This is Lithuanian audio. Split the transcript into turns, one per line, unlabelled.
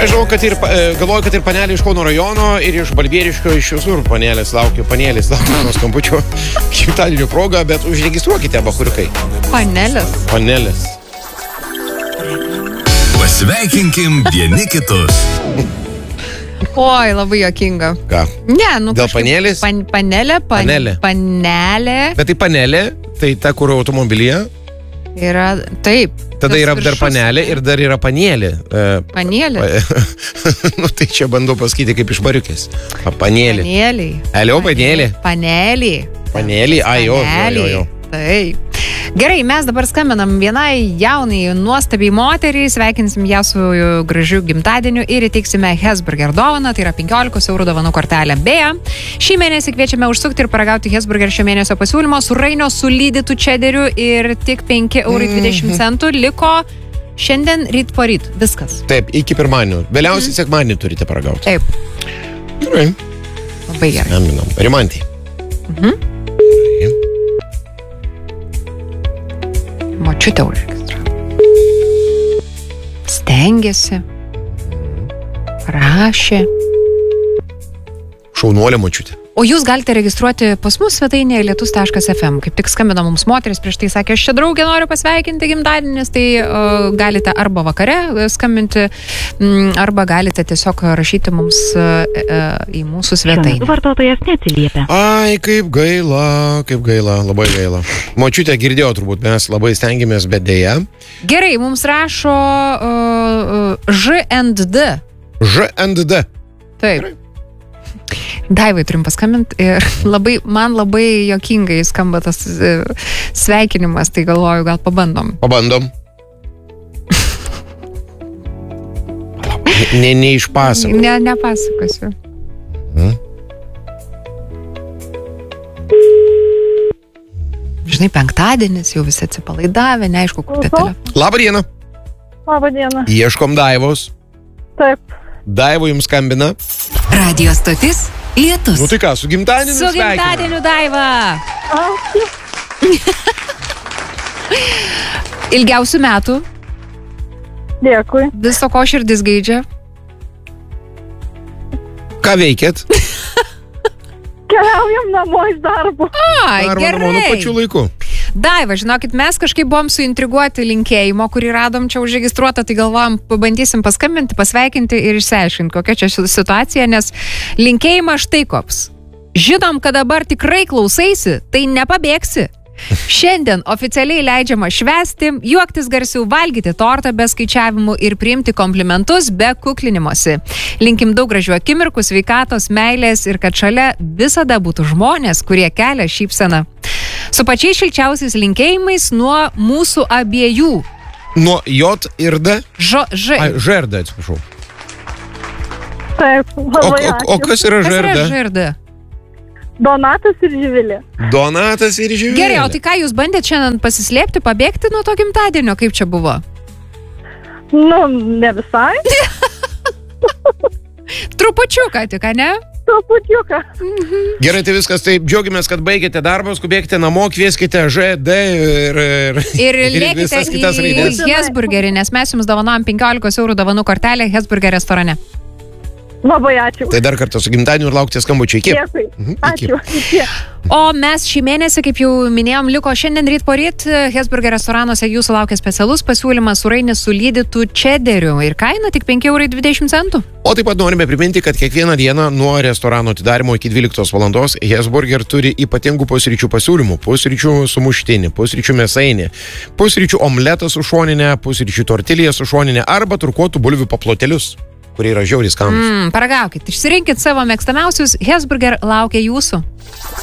Aš žinau, kad galvoju, kad ir panelė iš Kauno rajono, ir iš Balbieriškio, iš visur panelės laukiu nuo skambučio gimtadienio progą, bet užregistruokite, bakuriukai. Panelės.
Pasveikinkim vieni kitus.
Oi, labai juokinga.
Ką?
Ne,
Dėl panelės?
Panelė.
Bet tai panelė, tai ta, kur automobilyje?
Yra, taip.
Tada yra dar panelė ir dar yra panėlė.
Panėlė?
Nu, tai čia bandau pasakyti kaip iš bariukės. Panėlė.
Panėlė.
Panėlė, jo.
Taip. Gerai, mes dabar skambinam vienai jaunai nuostabiai moteriai, sveikinsim ją su gražiu gimtadieniu ir įteiksime Hesburger dovaną, tai yra 15 eurų dovanų kortelė. Beje, šį mėnesį kviečiame užsukti ir paragauti Hesburger šio mėnesio pasiūlymo su Rainio sulydytų čederiu ir tik 5,20 eurų liko šiandien ryt po ryt. Viskas.
Taip, iki pirmadienio. Vėliausiai sekmadienį turite paragauti.
Taip.
Gerai.
Labai gerai.
Skambinam. Rimantį.
Močiutė užregistravo. Stengėsi. Rašė.
Šaunuolė močiutė.
O jūs galite registruoti pas mus svetainėje lietus.fm. Kaip tik skambino mums moteris, prieš tai sakė, aš čia draugė noriu pasveikinti gimtadienis, tai galite arba vakare skambinti, arba galite tiesiog rašyti mums į mūsų svetainę.
Vartotojas neatsiliepia.
Ai, kaip gaila, labai gaila. Močiutė girdėjo turbūt, mes labai stengiamės, bet dėja.
Gerai, mums rašo Ž&D.
Ž&D.
Taip. Gerai. Daivai turim paskambinti ir man labai juokingai skamba tas sveikinimas, tai galvoju, gal pabandom.
Neišpasakosiu.
Nepasakosiu. Žinai, penktadienis, jau visi atsipalaidavę, neaišku, kur te telefoną.
Labą dieną. Ieškom Daivos.
Taip.
Daivo jums skambina.
Radio stotis Lietus.
Nu tai ką, su gimtadieniu
sveikinam. Su gimtadieniu, Daiva. Ilgiausių metų.
Dėkui.
Viso ko širdis geidžia.
Ką veikėt?
Keliaujam namo iš darbo.
Ai, gerai.
Namo pačiu laiku.
Daiva, žinokit, mes kažkaip buvom suintriguoti linkėjimo, kurį radom čia užregistruotą, tai galvojam, pabandysim paskambinti, pasveikinti ir išsiaiškinti, kokia čia situacija, nes linkėjimas štai koks. Žinom, kad dabar tikrai klausaisi, tai nepabėgsi. Šiandien oficialiai leidžiama švęsti, juoktis garsiau, valgyti tortą be skaičiavimų ir priimti komplimentus be kuklinimosi. Linkim daug gražių akimirkų, sveikatos, meilės ir kad šalia visada būtų žmonės, kurie kelia šypseną. Su pačiais šilčiausiais linkėjimais nuo mūsų abiejų.
Nuo J ir D?
Ž
ir D, atsiprašau.
Taip, labai ačiū.
O kas yra Ž ir D?
Donatas ir Živilė.
Gerai, o tai ką jūs bandėt šiandien pasislėpti, pabėgti nuo to gimtadienio, kaip čia buvo?
Nu, ne visai.
Trupučiuką tik, ne?
Trupučiuką.
Gerai, tai viskas, taip, džiaugiamės, kad baigėte darbą, skubėkite namo, kvieskite Ž, D
ir lėkite į Hesburgerį, nes mes jums dovanojam 15 eurų dovanų kortelę Hesburger restorane.
Labai ačiū.
Tai dar kartą su gimtadieniu ir laukite skambučio. Iki.
Dėkui. Ačiū.
O mes šį mėnesį, kaip jau minėjom, liko šiandien ryt po ryt Hesburger restoranuose jūsų laukia specialus pasiūlymas su Rainio sulydytų čederiu ir kaina tik 5,20 eurų.
O taip pat norime priminti, kad kiekvieną dieną nuo restorano atidarimo iki 12 valandos Hesburger turi ypatingų pusryčių pasiūlymų. Pusryčių sumuštinį, pusryčių mėsainį, pusryčių omletą su šoninė, pusryčių tortilija su šoninė arba turkuotų bulvių paplotelius, kurie yra žiauriai skanūs.
Paragaukit, išsirinkit savo mėgstamiausius, Hesburger laukia jūsų.